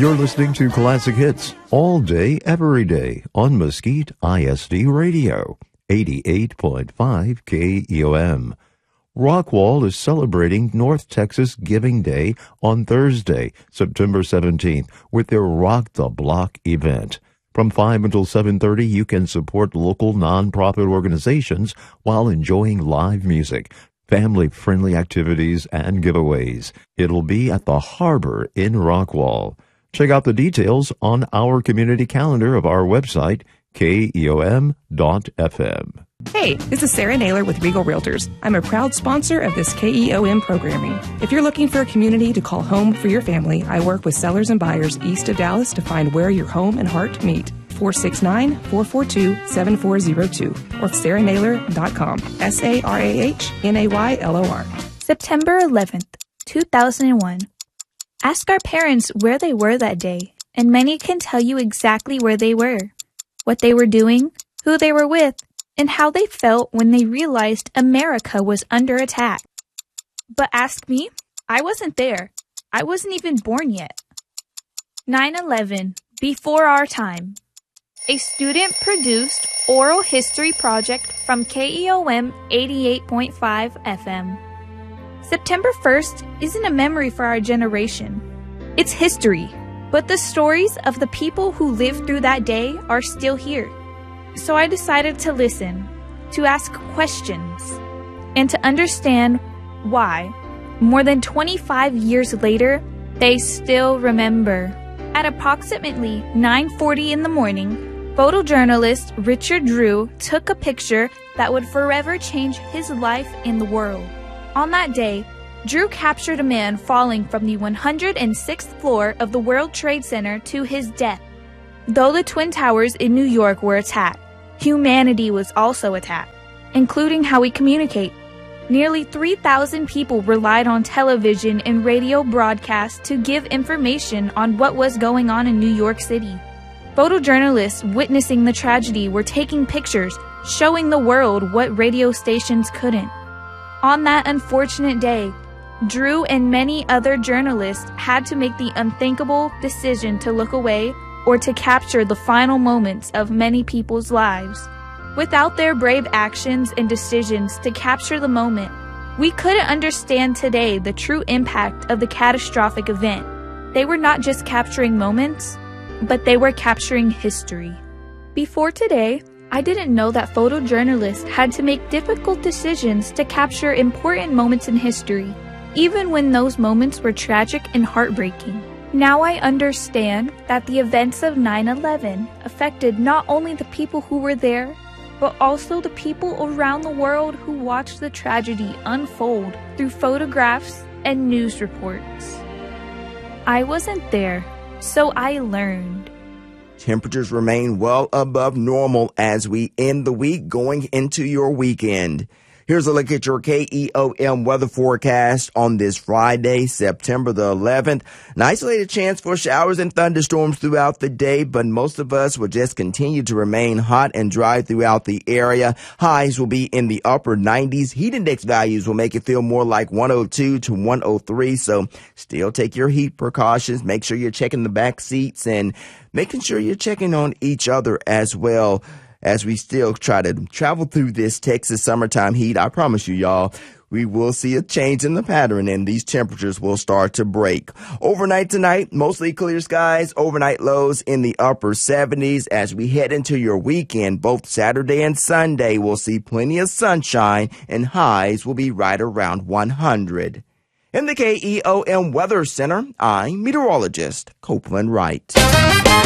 You're listening to Classic Hits all day, every day on Mesquite ISD Radio, 88.5 KEOM. Rockwall is celebrating North Texas Giving Day on Thursday, September 17th, with their Rock the Block event. From 5 until 7:30, you can support local nonprofit organizations while enjoying live music, family-friendly activities, and giveaways. It'll be at the Harbor in Rockwall. Check out the details on our community calendar of our website, keom.fm. Hey, this is Sarah Naylor with Regal Realtors. I'm a proud sponsor of this KEOM programming. If you're looking for a community to call home for your family, I work with sellers and buyers east of Dallas to find where your home and heart meet. 469-442-7402 or sarahnaylor.com. SARAHNAYLOR. September 11th, 2001. Ask our parents where they were that day, and many can tell you exactly where they were, what they were doing, who they were with, and how they felt when they realized America was under attack. But ask me, I wasn't there. I wasn't even born yet. 9/11, before our time. A student-produced oral history project from KEOM 88.5 FM. September 1st isn't a memory for our generation. It's history, but the stories of the people who lived through that day are still here. So I decided to listen, to ask questions, and to understand why, more than 25 years later, they still remember. At approximately 9:40 in the morning, photojournalist Richard Drew took a picture that would forever change his life and the world. On that day, Drew captured a man falling from the 106th floor of the World Trade Center to his death. Though the Twin Towers in New York were attacked, humanity was also attacked, including how we communicate. Nearly 3,000 people relied on television and radio broadcasts to give information on what was going on in New York City. Photojournalists witnessing the tragedy were taking pictures, showing the world what radio stations couldn't. On that unfortunate day, Drew and many other journalists had to make the unthinkable decision to look away or to capture the final moments of many people's lives. Without their brave actions and decisions to capture the moment, we couldn't understand today the true impact of the catastrophic event. They were not just capturing moments, but they were capturing history. Before today, I didn't know that photojournalists had to make difficult decisions to capture important moments in history, even when those moments were tragic and heartbreaking. Now I understand that the events of 9/11 affected not only the people who were there, but also the people around the world who watched the tragedy unfold through photographs and news reports. I wasn't there, so I learned. Temperatures remain well above normal as we end the week going into your weekend. Here's a look at your KEOM weather forecast on this Friday, September the 11th. An isolated chance for showers and thunderstorms throughout the day, but most of us will just continue to remain hot and dry throughout the area. Highs will be in the upper 90s. Heat index values will make it feel more like 102 to 103, so still take your heat precautions. Make sure you're checking the back seats and making sure you're checking on each other as well. As we still try to travel through this Texas summertime heat, I promise you, y'all, we will see a change in the pattern and these temperatures will start to break. Overnight tonight, mostly clear skies, overnight lows in the upper 70s. As we head into your weekend, both Saturday and Sunday, we'll see plenty of sunshine and highs will be right around 100. In the KEOM Weather Center, I'm meteorologist Copeland Wright.